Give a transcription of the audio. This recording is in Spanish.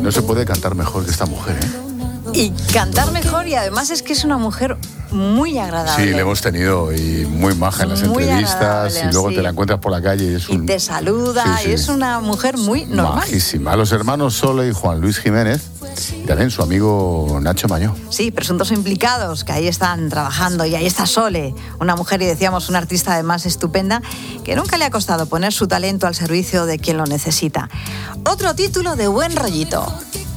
no se puede cantar mejor que esta mujer, ¿eh? Y cantar mejor, y además es que es una mujer muy agradable. Sí, le hemos tenido y muy maja en las muy entrevistas, y luego sí. te la encuentras por la calle y te saluda, sí. y es una mujer muy normal. Majísima. Los hermanos Sole y Juan Luis Jiménez, y también su amigo Nacho Mañó. Sí, presuntos implicados, que ahí están trabajando, y ahí está Sole, una mujer, y decíamos, una artista además estupenda, que nunca le ha costado poner su talento al servicio de quien lo necesita. Otro título de Buen Rollito.